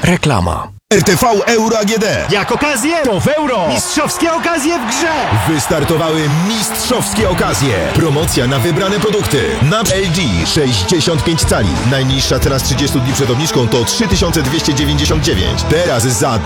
Reklama. RTV Euro AGD. Jak okazję, to w euro. Mistrzowskie okazje w grze. Wystartowały mistrzowskie okazje. Promocja na wybrane produkty. Na LG 65 cali. Najniższa cena z 30 dni przed obniżką to 3299. Teraz za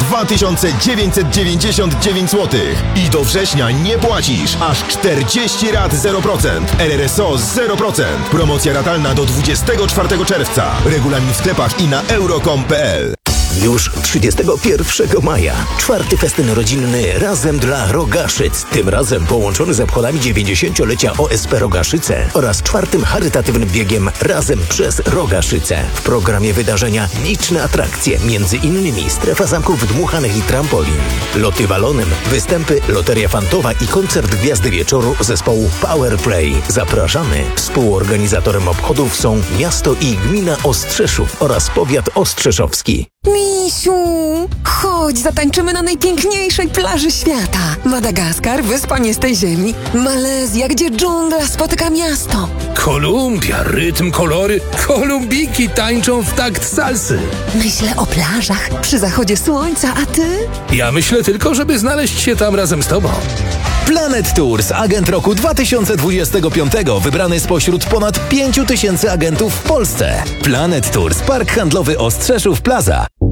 2999 zł. I do września nie płacisz. Aż 40 rat 0%. RRSO 0%. Promocja ratalna do 24 czerwca. Regulamin w sklepach i na euro.com.pl. Już 31 maja. 4. festyn rodzinny Razem dla Rogaszyc. Tym razem połączony z obchodami 90-lecia OSP Rogaszyce oraz 4. charytatywnym biegiem Razem przez Rogaszyce. W programie wydarzenia liczne atrakcje, między innymi strefa zamków dmuchanych i trampolin. Loty balonem, występy, loteria fantowa i koncert Gwiazdy Wieczoru zespołu Powerplay. Zapraszamy. Współorganizatorem obchodów są miasto i gmina Ostrzeszów oraz powiat ostrzeszowski. Misiu, chodź, zatańczymy na najpiękniejszej plaży świata. Madagaskar, wyspa nie z tej ziemi. Malezja, gdzie dżungla spotyka miasto. Kolumbia, rytm, kolory, kolumbiki tańczą w takt salsy. Myślę o plażach przy zachodzie słońca, a ty? Ja myślę tylko, żeby znaleźć się tam razem z tobą. Planet Tours, agent roku 2025, wybrany spośród ponad 5000 agentów w Polsce. Planet Tours, park handlowy Ostrzeszów Plaza.